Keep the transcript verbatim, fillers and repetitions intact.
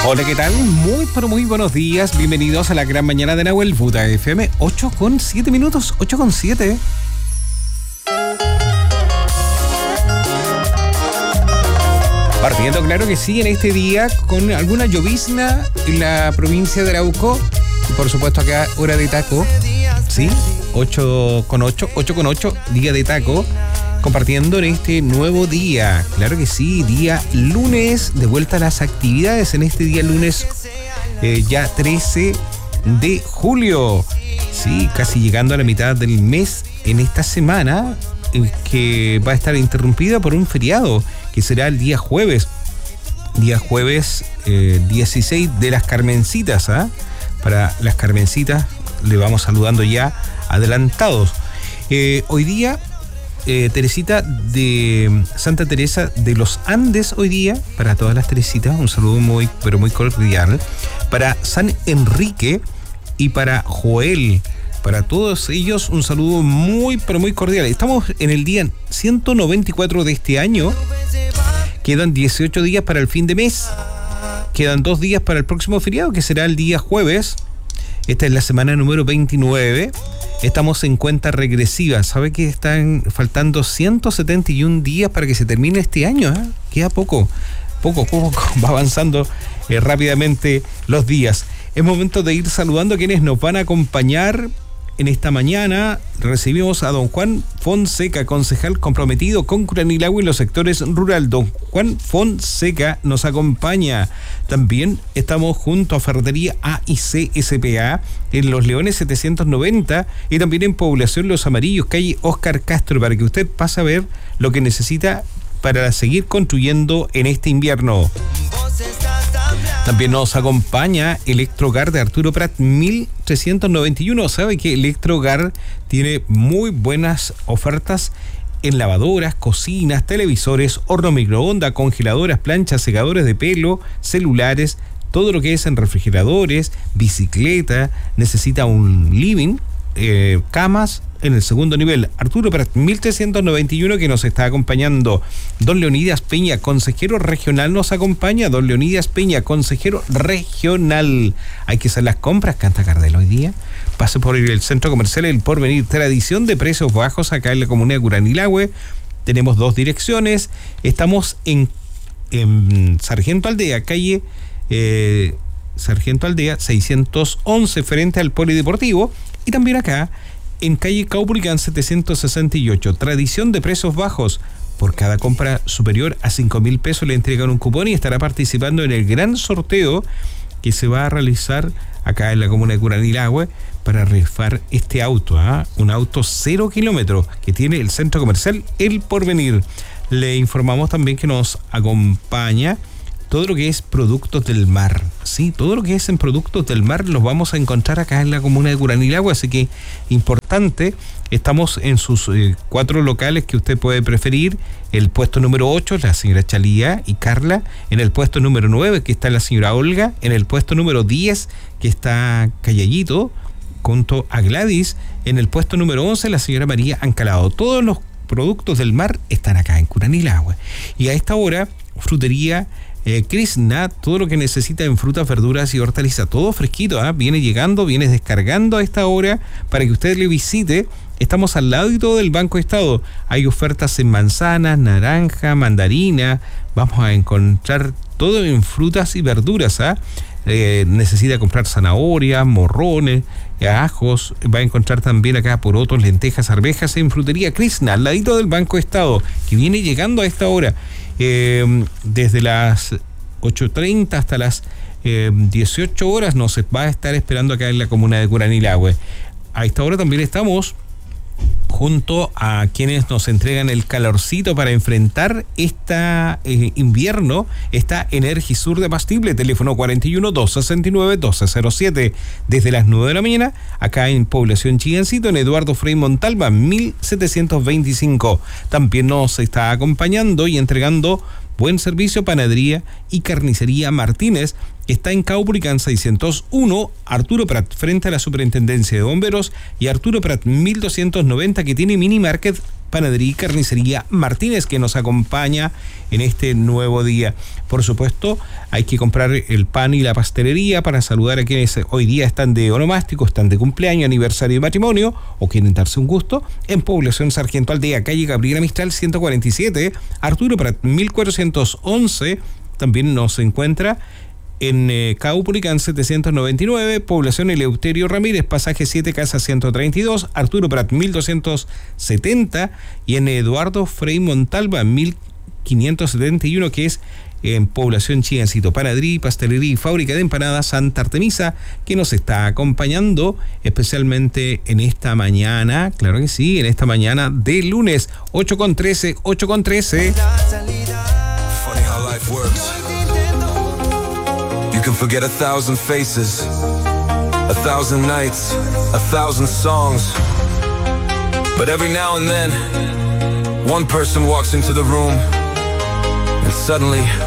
Hola, ¿qué tal? Muy, pero muy buenos días. Bienvenidos a la gran mañana de Nahuel Buda F M. ocho con siete minutos, ocho con siete. Partiendo, claro que sí, en este día con alguna llovizna en la provincia de Arauco. Y por supuesto acá, hora de taco. ¿Sí? ocho con ocho, ocho con ocho, día de taco. Compartiendo en este nuevo día, claro que sí, día lunes, de vuelta a las actividades en este día lunes, eh, ya trece de julio, sí, casi llegando a la mitad del mes en esta semana, eh, que va a estar interrumpida por un feriado, que será el día jueves, día jueves eh, dieciséis de las Carmencitas, ¿ah? Para las Carmencitas le vamos saludando ya adelantados. Eh, hoy día... Eh, Teresita de Santa Teresa de los Andes hoy día, para todas las Teresitas, un saludo muy, pero muy cordial. Para San Enrique y para Joel, para todos ellos un saludo muy, pero muy cordial. Estamos en el día ciento noventa y cuatro de este año, quedan dieciocho días para el fin de mes, quedan dos días para el próximo feriado, que será el día jueves. Esta es la semana número veintinueve. Estamos en cuenta regresiva. ¿Sabe que están faltando ciento setenta y un días para que se termine este año? ¿eh? Queda poco, poco, poco, va avanzando eh, rápidamente los días. Es momento de ir saludando a quienes nos van a acompañar en esta mañana. Recibimos a don Juan Fonseca, concejal comprometido con Curanilahue en los sectores rural. Don Juan Fonseca nos acompaña. También estamos junto a Ferretería A y C S P A en Los Leones setecientos noventa y también en Población Los Amarillos, calle Oscar Castro, para que usted pase a ver lo que necesita para seguir construyendo en este invierno. También nos acompaña Electrogar de Arturo Prat mil trescientos noventa y uno. Sabe que Electrogar tiene muy buenas ofertas en lavadoras, cocinas, televisores, horno microondas, congeladoras, planchas, secadores de pelo, celulares, todo lo que es en refrigeradores, bicicleta, necesita un living, eh, camas en el segundo nivel. Arturo Prat mil trescientos noventa y uno, que nos está acompañando. Don Leonidas Peña, consejero regional, nos acompaña. Don Leonidas Peña, consejero regional. Hay que hacer las compras, canta Cardel hoy día. Pase por el centro comercial El Porvenir, tradición de precios bajos acá en la comuna de Curanilahue. Tenemos dos direcciones. Estamos en, en Sargento Aldea, calle eh, Sargento Aldea seiscientos once, frente al Polideportivo. Y también acá en calle Caupolicán setecientos sesenta y ocho, tradición de precios bajos. Por cada compra superior a cinco mil pesos le entregan un cupón y estará participando en el gran sorteo que se va a realizar acá en la comuna de Curanilahue para rifar este auto, ¿eh? Un auto cero kilómetros que tiene el centro comercial El Porvenir. Le informamos también que nos acompaña todo lo que es productos del mar, sí, todo lo que es en productos del mar los vamos a encontrar acá en la comuna de Curanilahue, así que importante, estamos en sus eh, cuatro locales que usted puede preferir. El puesto número ocho, la señora Chalía y Carla; en el puesto número nueve, que está la señora Olga; en el puesto número diez, que está Callayito, junto a Gladys; en el puesto número once, la señora María Ancalado. Todos los productos del mar están acá en Curanilahue. Y a esta hora, frutería Eh, Krishna, todo lo que necesita en frutas, verduras y hortalizas, todo fresquito, ¿eh? Viene llegando, viene descargando a esta hora para que usted le visite. Estamos al lado y todo del Banco Estado. Hay ofertas en manzanas, naranja, mandarina. Vamos a encontrar todo en frutas y verduras, ¿eh? Eh, necesita comprar zanahorias, morrones, ajos. Va a encontrar también acá porotos, lentejas, arvejas en frutería Krishna, al ladito del Banco Estado, que viene llegando a esta hora. Eh, desde las ocho treinta hasta las eh, dieciocho horas nos va a estar esperando acá en la comuna de Curanilahue. A esta hora también estamos junto a quienes nos entregan el calorcito para enfrentar este eh, invierno. Está Energisur de Pastible, teléfono cuarenta y uno, doscientos sesenta y nueve, doce cero siete, desde las nueve de la mañana, acá en Población Chigancito, en Eduardo Frei Montalva, mil setecientos veinticinco. También nos está acompañando y entregando buen servicio Panadería y Carnicería Martínez, que está en Caupolicán seiscientos uno, Arturo Prat, frente a la Superintendencia de Bomberos, y Arturo Prat mil doscientos noventa, que tiene mini market Panadería y Carnicería Martínez, que nos acompaña en este nuevo día. Por supuesto, hay que comprar el pan y la pastelería para saludar a quienes hoy día están de onomástico, están de cumpleaños, aniversario y matrimonio, o quieren darse un gusto. En Población Sargento Aldea, calle Gabriela Mistral ciento cuarenta y siete, Arturo Prat mil cuatrocientos once. También nos encuentra en eh, Caupolicán setecientos noventa y nueve, Población Eleuterio Ramírez, pasaje siete, casa ciento treinta y dos, Arturo Prat mil doscientos setenta, y en Eduardo Frei Montalva mil quinientos setenta y uno, que es en Población Chiancito. Panadería, pastelería y fábrica de empanadas Santa Artemisa, que nos está acompañando especialmente en esta mañana, claro que sí, en esta mañana de lunes, ocho con trece, ocho con trece. Funny how life works. You can forget a thousand faces, a thousand nights, a thousand songs. But every now and then, one person walks into the room, and suddenly